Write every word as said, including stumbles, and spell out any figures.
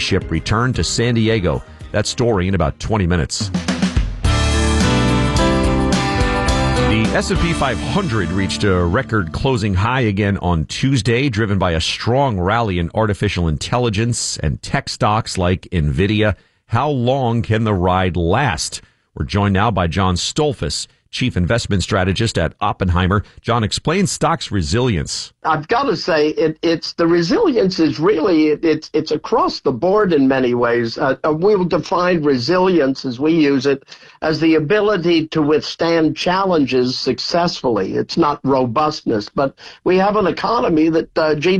ship returned to San Diego. That story in about twenty minutes. The S and P five hundred reached a record closing high again on Tuesday, driven by a strong rally in artificial intelligence and tech stocks like NVIDIA. How long can the ride last? We're joined now by John Stolfus, Chief Investment Strategist at Oppenheimer. John, explains stock's resilience. I've got to say, it, it's the resilience is really, it, it's it's across the board in many ways. Uh, we will define resilience, as we use it, as the ability to withstand challenges successfully. It's not robustness, but we have an economy that uh, G